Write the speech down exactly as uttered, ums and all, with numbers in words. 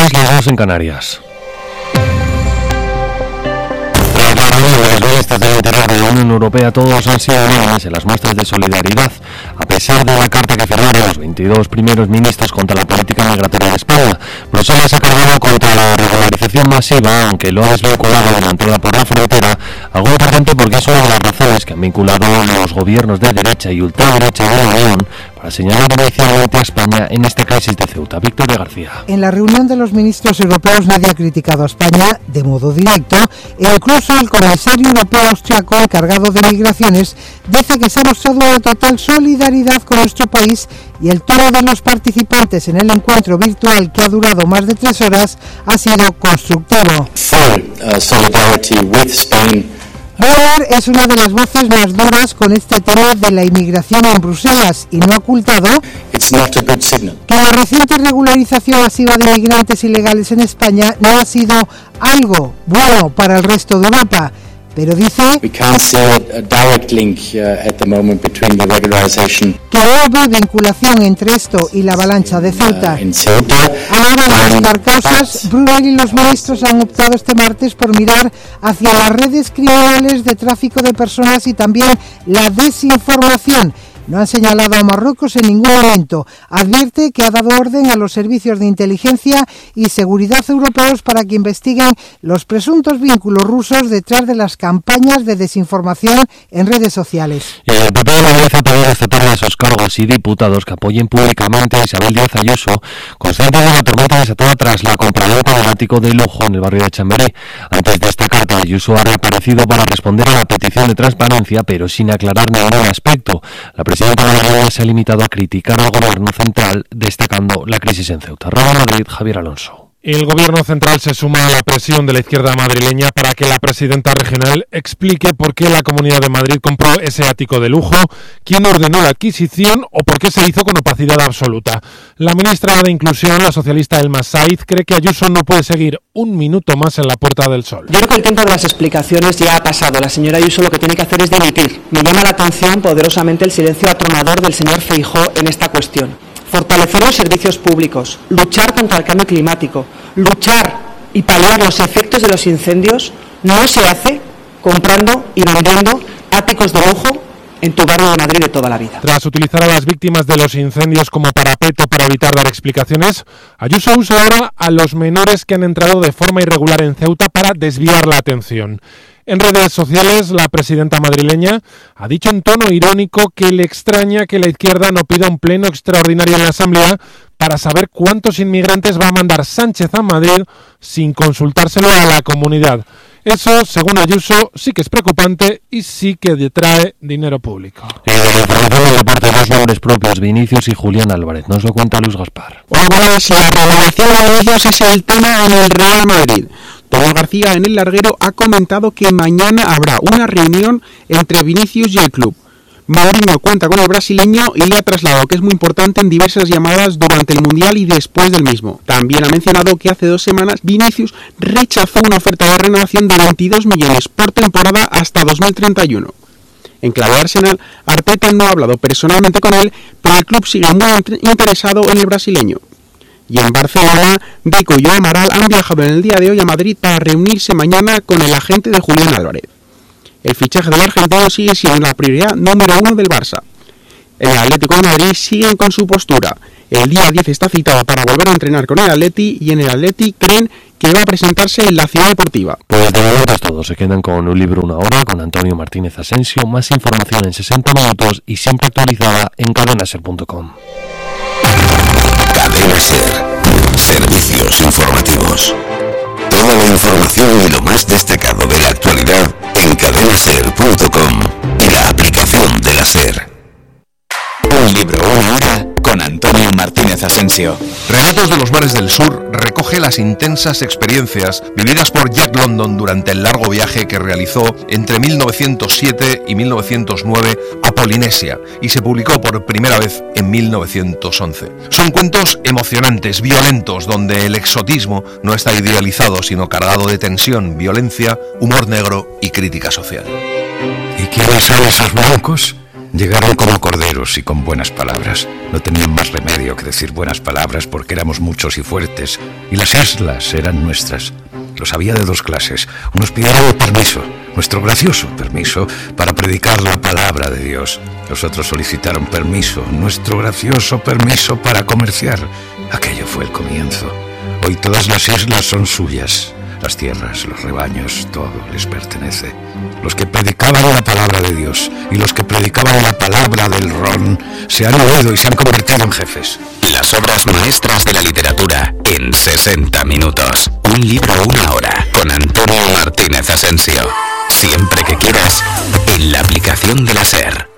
seis, las dos en Canarias. Tras la interior de la Unión Europea, todos han sido unánimes en las muestras de solidaridad, a pesar de la carta que firmaron los veintidós primeros ministros contra la política migratoria de España. Bruselas ha cargado contra la regularización masiva, aunque lo ha desvinculado de la entrada por la frontera, algo importante porque es una de las razones que han vinculado los gobiernos de derecha y ultraderecha de la Unión para señalar inicialmente a España en esta crisis de Ceuta. Victoria García. En la reunión de los ministros europeos nadie ha criticado a España de modo directo, e incluso el comisario europeo austriaco encargado de migraciones dice que se ha mostrado una total solidaridad con nuestro país, y el tono de los participantes en el encuentro virtual, que ha durado más de tres horas, ha sido constructivo. Full uh, solidarity with Spain. Bauer es una de las voces más duras con este tema de la inmigración en Bruselas y no ha ocultado It's not a good signal. que la reciente regularización masiva de migrantes ilegales en España no ha sido algo bueno para el resto de Europa, pero dice We can't see a, a direct link uh, at the moment between the regularization que no ve vinculación entre esto y la avalancha de Ceuta. uh, in Ceuta. A la hora de buscar causas, Bruegel y los ministros han optado este martes por mirar hacia las redes criminales de tráfico de personas y también la desinformación. No han señalado a Marruecos en ningún momento. Advierte que ha dado orden a los servicios de inteligencia y seguridad europeos para que investiguen los presuntos vínculos rusos detrás de las campañas de desinformación en redes sociales. Y el P P de Madrid ha pedido esta tarde a sus cargos y diputados que apoyen públicamente a Isabel Díaz Ayuso, consciente de la tormenta desatada tras la compraventa del ático de lujo en el barrio de Chamberí. Antes de esta carta, Ayuso ha reaparecido para responder a la petición de transparencia, pero sin aclarar ningún aspecto. La La presidenta madrileña se ha limitado a criticar al gobierno central, destacando la crisis en Ceuta. Real Madrid, Javier Alonso. El gobierno central se suma a la presión de la izquierda madrileña para que la presidenta regional explique por qué la Comunidad de Madrid compró ese ático de lujo, quién ordenó la adquisición o por qué se hizo con opacidad absoluta. La ministra de Inclusión, la socialista Elma Saiz, cree que Ayuso no puede seguir un minuto más en la Puerta del Sol. Yo creo que el tiempo de las explicaciones ya ha pasado. La señora Ayuso lo que tiene que hacer es dimitir. Me llama la atención poderosamente el silencio atronador del señor Feijóo en esta cuestión. Fortalecer los servicios públicos, luchar contra el cambio climático, luchar y paliar los efectos de los incendios no se hace comprando y vendiendo áticos de lujo en tu barrio de Madrid de toda la vida. Tras utilizar a las víctimas de los incendios como parapeto para evitar dar explicaciones, Ayuso usa ahora a los menores que han entrado de forma irregular en Ceuta para desviar la atención. En redes sociales, la presidenta madrileña ha dicho en tono irónico que le extraña que la izquierda no pida un pleno extraordinario en la Asamblea para saber cuántos inmigrantes va a mandar Sánchez a Madrid sin consultárselo a la comunidad. Eso, según Ayuso, sí que es preocupante y sí que detrae dinero público. Y de la información de la parte de los nombres propios, Vinicius y Julián Álvarez. Nos lo cuenta Luis Gaspar. Hola, buenas. La renovación de Vinicius es el tema en el Real Madrid. Tomás García en El Larguero ha comentado que mañana habrá una reunión entre Vinicius y el club. Mourinho cuenta con el brasileño y le ha trasladado que es muy importante en diversas llamadas durante el Mundial y después del mismo. También ha mencionado que hace dos semanas Vinicius rechazó una oferta de renovación de veintidós millones por temporada hasta dos mil treinta y uno. En clave de Arsenal, Arteta no ha hablado personalmente con él, pero el club sigue muy interesado en el brasileño. Y en Barcelona, Deco y Amaral han viajado en el día de hoy a Madrid para reunirse mañana con el agente de Julián Álvarez. El fichaje del argentino sigue siendo la prioridad número uno del Barça. En el Atlético de Madrid siguen con su postura. El día diez está citado para volver a entrenar con el Atleti y en el Atleti creen que va a presentarse en la Ciudad Deportiva. Pues de momento es todo. Se quedan con Un Libro Una Hora con Antonio Martínez Asensio. Más información en sesenta minutos y siempre actualizada en cadena ser punto com. Cadena Ser. Servicios informativos. Toda la información y lo más destacado de la actualidad en cadena ser punto com y la aplicación de la SER. Un libro, una hora con Antonio Martínez Asensio. Relatos de los Mares del Sur recoge las intensas experiencias vividas por Jack London durante el largo viaje que realizó entre mil novecientos siete y mil novecientos nueve a Polinesia y se publicó por primera vez en mil novecientos once. Son cuentos emocionantes, violentos, donde el exotismo no está idealizado, sino cargado de tensión, violencia, humor negro y crítica social. ¿Y quiénes son esos blancos? Llegaron como corderos y con buenas palabras. No tenían más remedio que decir buenas palabras porque éramos muchos y fuertes, y las islas eran nuestras. Los había de dos clases. Unos pidieron permiso, nuestro gracioso permiso, para predicar la palabra de Dios. Los otros solicitaron permiso, nuestro gracioso permiso para comerciar. Aquello fue el comienzo. Hoy todas las islas son suyas. Las tierras, los rebaños, todo les pertenece. Los que predicaban la palabra de Dios y los que predicaban la palabra del ron se han oído y se han convertido en jefes. Las obras maestras de la literatura en sesenta minutos. Un libro, una hora, con Antonio Martínez Asensio. Siempre que quieras, en la aplicación de la SER.